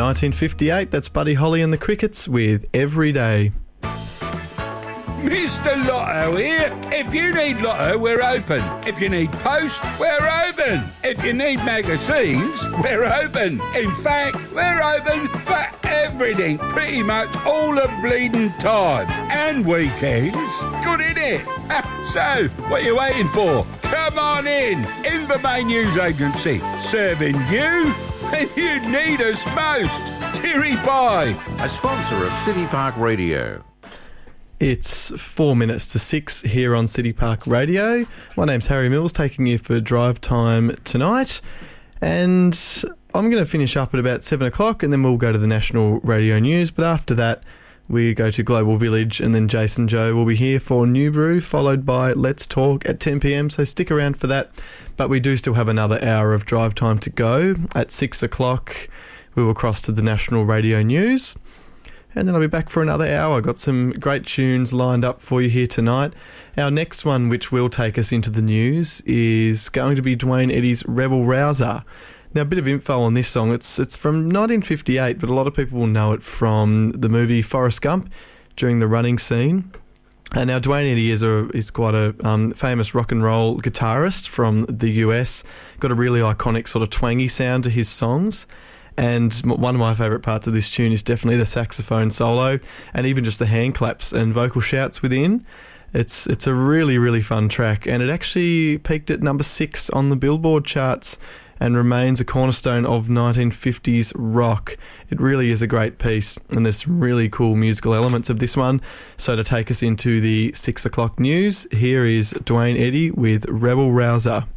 1958, that's Buddy Holly and the Crickets with Every Day. Mr. Lotto here. If you need Lotto, we're open. If you need post, we're open. If you need magazines, we're open. In fact, we're open for everything, pretty much all the bleeding time. And weekends. Good, innit? So, what are you waiting for? Come on in. Invermain News Agency. Serving you when you need us most. Cheery bye. A sponsor of City Park Radio. It's 4 minutes to 6 here on City Park Radio. My name's Harry Mills, taking you for drive time tonight. And I'm going to finish up at about 7 o'clock and then we'll go to the National Radio News. But after that, we go to Global Village and then Jason Joe will be here for New Brew, followed by Let's Talk at 10 p.m. So stick around for that. But we do still have another hour of drive time to go. At 6 o'clock, we will cross to the National Radio News. And then I'll be back for another hour. Got some great tunes lined up for you here tonight. Our next one, which will take us into the news, is going to be Duane Eddy's Rebel Rouser. Now, a bit of info on this song. It's from 1958, but a lot of people will know it from the movie Forrest Gump during the running scene. And now Duane Eddy is quite a famous rock and roll guitarist from the US. Got a really iconic sort of twangy sound to his songs. And one of my favourite parts of this tune is definitely the saxophone solo and even just the hand claps and vocal shouts within. It's a really, really fun track, and it actually peaked at number 6 on the Billboard charts and remains a cornerstone of 1950s rock. It really is a great piece, and there's some really cool musical elements of this one. So to take us into the 6 o'clock news, here is Duane Eddy with Rebel Rouser.